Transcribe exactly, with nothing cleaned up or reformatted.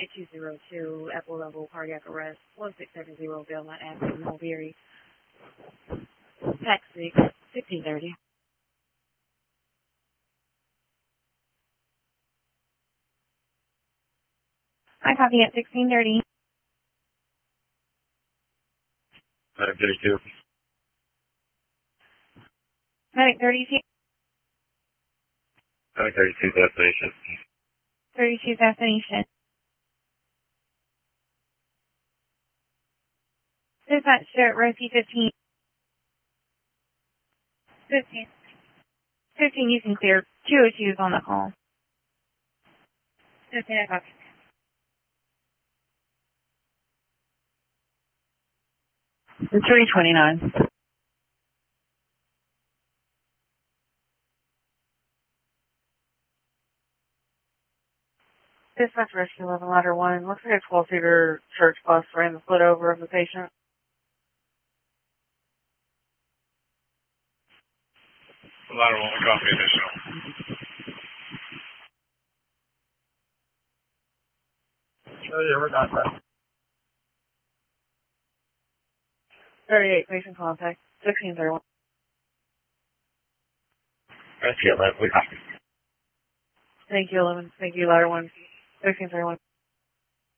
two zero two, epilepsy level cardiac arrest, one six seven zero, Belmont Avenue, Mulberry. Pack six, fifteen thirty. I copy at sixteen thirty. Medic thirty-two. Medic thirty-two. Medic thirty-two, destination. thirty-two destination. Dispatch to Rosie fifteen. fifteen. fifteen, you can clear. two oh two is on the call. fifteen, I copy. three twenty-nine. Dispatch rescue eleven, ladder one. Looks like a twelve-seater church bus ran the foot over of the patient. Ladder one, we copy additional. Oh yeah, we're not that. thirty-eight, patient contact. sixteen thirty-one. Rescue eleven, we copy. Thank you, eleven. Thank you, ladder one. sixteen thirty-one.